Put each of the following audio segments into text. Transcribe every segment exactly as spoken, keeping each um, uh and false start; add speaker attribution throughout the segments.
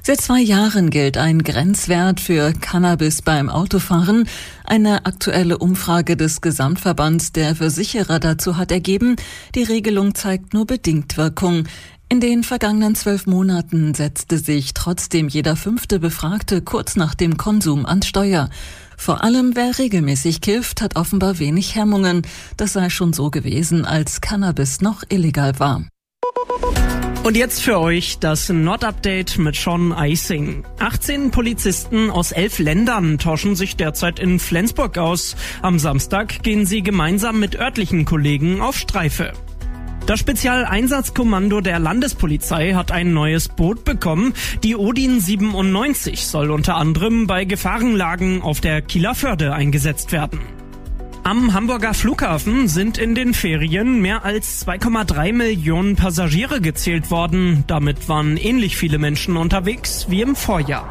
Speaker 1: Seit zwei Jahren gilt ein Grenzwert für Cannabis beim Autofahren. Eine aktuelle Umfrage des Gesamtverbands der Versicherer dazu hat ergeben, die Regelung zeigt nur bedingt Wirkung. In den vergangenen zwölf Monaten setzte sich trotzdem jeder fünfte Befragte kurz nach dem Konsum ans Steuer. Vor allem wer regelmäßig kifft, hat offenbar wenig Hemmungen. Das sei schon so gewesen, als Cannabis noch illegal war.
Speaker 2: Und jetzt für euch das Nord-Update mit Sean Eising. achtzehn Polizisten aus elf Ländern tauschen sich derzeit in Flensburg aus. Am Samstag gehen sie gemeinsam mit örtlichen Kollegen auf Streife. Das Spezialeinsatzkommando der Landespolizei hat ein neues Boot bekommen. Die Odin siebenundneunzig soll unter anderem bei Gefahrenlagen auf der Kieler Förde eingesetzt werden. Am Hamburger Flughafen sind in den Ferien mehr als zwei Komma drei Millionen Passagiere gezählt worden. Damit waren ähnlich viele Menschen unterwegs wie im Vorjahr.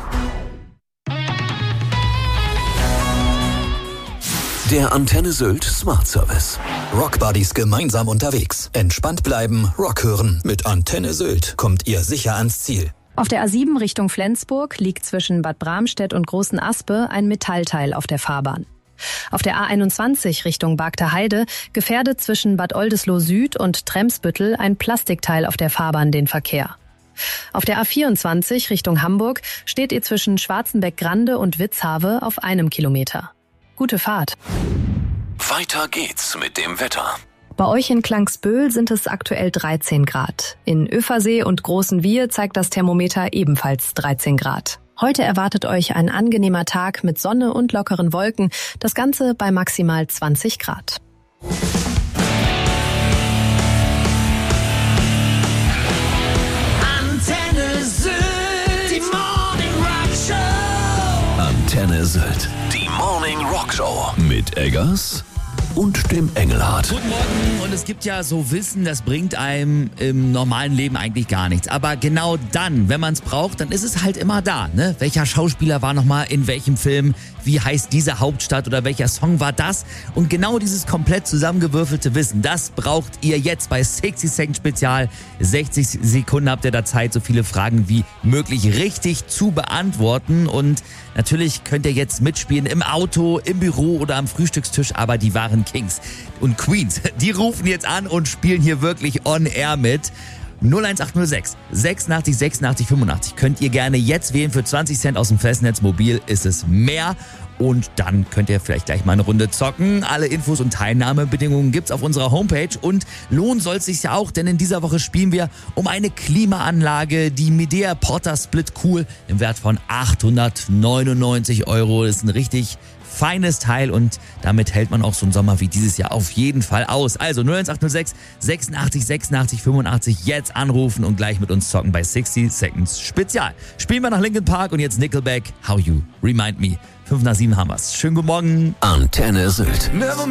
Speaker 3: Der Antenne Sylt Smart Service. Rock Buddies gemeinsam unterwegs. Entspannt bleiben, Rock hören. Mit Antenne Sylt kommt ihr sicher ans Ziel.
Speaker 4: Auf der A sieben Richtung Flensburg liegt zwischen Bad Bramstedt und Großen Aspe ein Metallteil auf der Fahrbahn. Auf der A einundzwanzig Richtung Bagter Heide gefährdet zwischen Bad Oldesloe Süd und Tremsbüttel ein Plastikteil auf der Fahrbahn den Verkehr. Auf der A vierundzwanzig Richtung Hamburg steht ihr zwischen Schwarzenbeck-Grande und Witzhave auf einem Kilometer. Gute Fahrt.
Speaker 3: Weiter geht's mit dem Wetter.
Speaker 4: Bei euch in Klangsböhl sind es aktuell dreizehn Grad. In Öfersee und Großenwiehe zeigt das Thermometer ebenfalls dreizehn Grad. Heute erwartet euch ein angenehmer Tag mit Sonne und lockeren Wolken. Das Ganze bei maximal zwanzig Grad.
Speaker 3: Antenne Sylt, die Morning Rock Show. Antenne Sylt, die Morning Rock Show. Mit Eggers und dem Engelhardt.
Speaker 5: Guten Morgen. Und es gibt ja so Wissen, das bringt einem im normalen Leben eigentlich gar nichts. Aber genau dann, wenn man es braucht, dann ist es halt immer da. Ne? Welcher Schauspieler war nochmal in welchem Film? Wie heißt diese Hauptstadt oder welcher Song war das? Und genau dieses komplett zusammengewürfelte Wissen, das braucht ihr jetzt bei sechzig Second Spezial. sechzig Sekunden habt ihr da Zeit, so viele Fragen wie möglich richtig zu beantworten. Und natürlich könnt ihr jetzt mitspielen im Auto, im Büro oder am Frühstückstisch, aber die wahren Kings und Queens, die rufen jetzt an und spielen hier wirklich on air mit. null eins acht null sechs sechsundachtzig sechsundachtzig fünfundachtzig könnt ihr gerne jetzt wählen. Für zwanzig Cent aus dem Festnetz mobil ist es mehr. Und dann könnt ihr vielleicht gleich mal eine Runde zocken. Alle Infos und Teilnahmebedingungen gibt's auf unserer Homepage. Und lohnen soll es sich ja auch, denn in dieser Woche spielen wir um eine Klimaanlage, die Midea Porta Split Cool im Wert von achthundertneunundneunzig Euro. Das ist ein richtig feines Teil und damit hält man auch so einen Sommer wie dieses Jahr auf jeden Fall aus. Also null eins acht null sechs sechsundachtzig sechsundachtzig fünfundachtzig jetzt anrufen und gleich mit uns zocken bei sechzig Seconds Spezial. Spielen wir nach Linkin Park und jetzt Nickelback, How You Remind Me. fünf nach sieben haben wir's. Schönen guten Morgen.
Speaker 3: Antenne Sylt.